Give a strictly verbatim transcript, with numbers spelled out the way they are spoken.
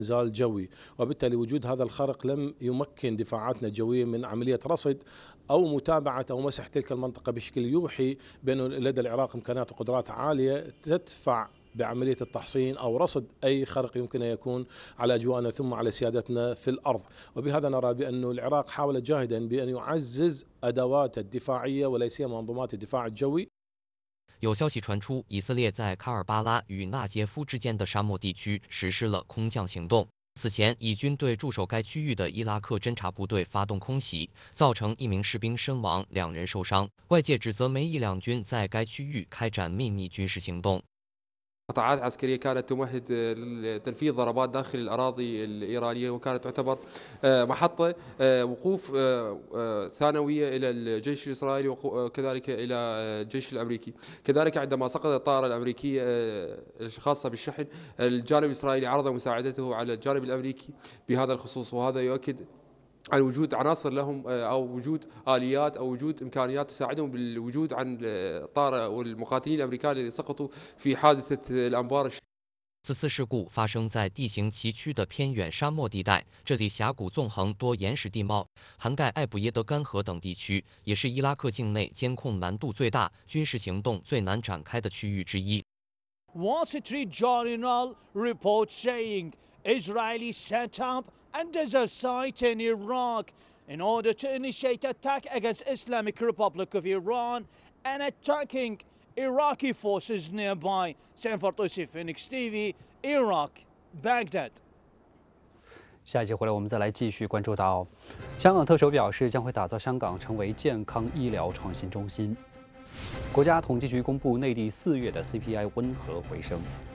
زال جوي، وبالتالي وجود هذا الخرق لم يمكن دفاعاتنا الجوية من عملية رصد أو متابعة أو مسح تلك المنطقة بشكل يوحي بأنه لدى العراق إمكانات وقدرات عالية تدفع بعملية التحصين أو رصد أي خرق يمكن أن يكون على أجوائنا ثم على سيادتنا في الأرض. وبهذا نرى بأن العراق حاول جاهدا بأن يعزز أدواته الدفاعية ولا سيما منظومات الدفاع الجوي. 有消息传出，以色列在卡尔巴拉与纳杰夫之间的沙漠地区实施了空降行动。此前，以军对驻守该区域的伊拉克侦察部队发动空袭，造成一名士兵身亡，两人受伤。外界指责美以两军在该区域开展秘密军事行动。 قطاعات عسكرية كانت تمهد لتنفيذ ضربات داخل الأراضي الإيرانية وكانت تعتبر محطة وقوف ثانوية إلى الجيش الإسرائيلي وكذلك إلى الجيش الأمريكي. كذلك عندما سقطت الطائرة الأمريكية الخاصة بالشحن، الجانب الإسرائيلي عرض مساعدته على الجانب الأمريكي بهذا الخصوص، وهذا يؤكد عن وجود عناصر لهم او وجود اليات او وجود امكانيات تساعدهم بالوجود عن الطائره والمقاتلين الامريكان الذين سقطوا في حادثه الانبار. 此次事故发生在地形崎岖的偏远沙漠地带，这里峡谷纵横，多岩石地貌，涵盖艾布耶德干河等地区，也是伊拉克境内监控难度最大、军事行动最难展开的区域之一。 Wall Street Journal report saying Israeli set up a desert site in Iraq in order to initiate attack against Islamic Republic of Iran and attacking Iraqi forces nearby. Sam Fartosi, Phoenix T V, Iraq, Baghdad. 下一节回来，我们再来继续关注到，香港特首表示将会打造香港成为健康医疗创新中心。国家统计局公布内地四月的 C P I 温和回升。